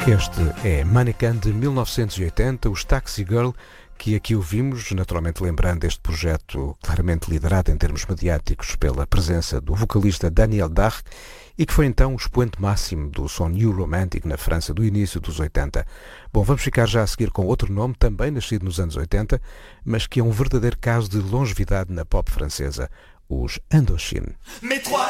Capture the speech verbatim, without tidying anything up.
Este é Mannequin de mil novecentos e oitenta, os Taxi Girl, que aqui ouvimos, naturalmente lembrando este projeto claramente liderado em termos mediáticos pela presença do vocalista Daniel Darc e que foi então o expoente máximo do som New Romantic na França do início dos oitenta. Bom, vamos ficar já a seguir com outro nome, também nascido nos anos oitenta, mas que é um verdadeiro caso de longevidade na pop francesa, os Indochine.